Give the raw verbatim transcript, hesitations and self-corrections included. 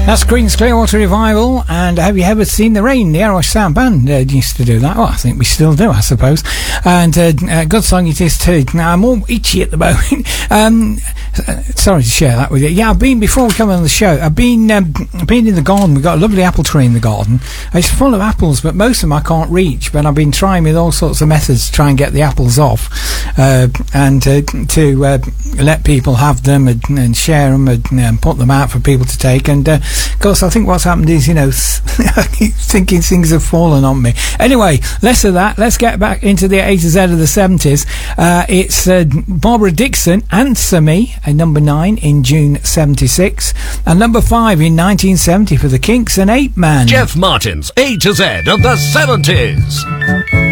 That's Creedence Clearwater Revival, and have you ever seen the rain? The Irish Sound Band uh, used to do that. Well, I think we still do, I suppose. And uh, uh, good song it is too. Now, I'm all itchy at the moment. um, sorry to share that with you. Yeah, I've been, before we come on the show, I've been um, been in the garden. We've got a lovely apple tree in the garden. It's full of apples, but most of them I can't reach. But I've been trying with all sorts of methods to try and get the apples off, uh, and uh, to uh, let people have them and, and share them and, and put them out for people to take. And uh, of course, I think what's happened is, you know, I keep thinking things have fallen on me. Anyway, less of that. Let's get back into the A to Z of the seventies. Uh, it's uh, Barbara Dixon, Answer Me, at number nine in June seventy-six, and number five in nineteen seventy for the Kinks and Ape Man. Jeff Martin's A to Z of the seventies.